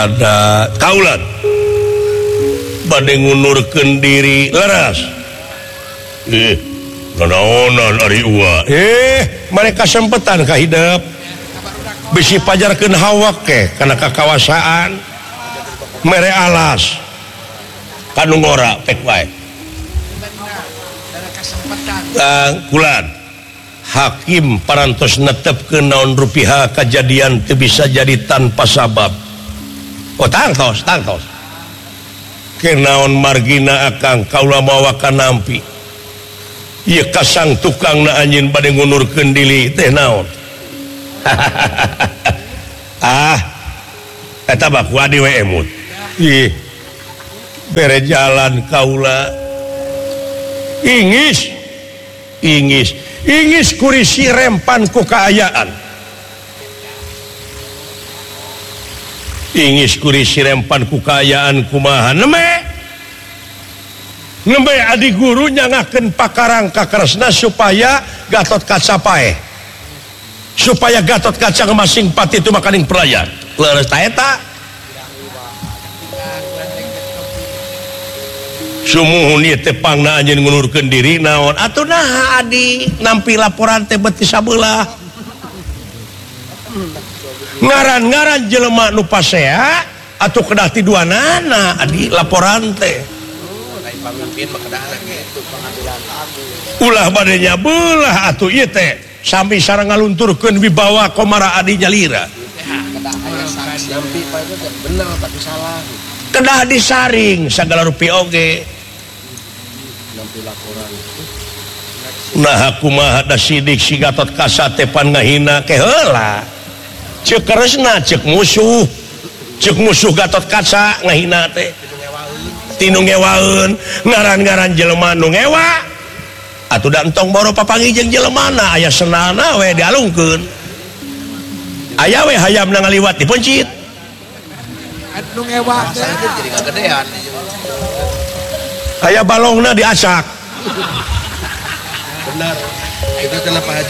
ada kaulan badai ngunurkeun diri leras nanaonan ari uwa mereka sempetan ka hidup bisi pajarkeun hawak ke kana kakawasaan mere alas kanu ngora pek wae kulan hakim parantos netepkeun naon rupiah kajadian teu bisa jadi tanpa sabab. Oh tangtos kenaon margina akang kaula mawa ka nampi ieu kasang tukangna anjeun bade ngunurkeun diri teh naon eta baku adi we emut ih bere jalan kaula ingis kurisi rempan ku kaayaan ingis kurisi rempan ku kaayaan kumaha nembe adi guru nyangakeun pakarang kakeresna supaya Gatot Kaca pae supaya Gatot Kaca masing pati itu makaning pelayan leres ta eta sumuhun ieu teh pangna anjeun ngulurkeun diri naon atuh naha adi nampi laporan teh beuti sabeula ngaran jelema nu pasea atuh kedah ti duanana adi laporan teh pamimpin mah kedah kitu pengadilan agung ulah bade nyabelah atuh ieu teh sami sareng ngalunturkeun wibawa komara adi jalira kedah aya saksi nampi bener tapi salah kedah disaring sagala rupiah oge nampi laporan nah kumaha da sidik si Gatot Kaca teh pan ngahina ke heula ceuk keresna ceuk musuh Gatot Kaca ngahina teh tinu ngewaeun ngaran-ngaran jelema nu ngewa atuh da entong boro papangi jeung jelemana aya senana we dialungkeun aya we hayamna ngaliwat dipencit nu ngewa teh jadi ngagedean aya balongna diacak benar itu kenapa Haji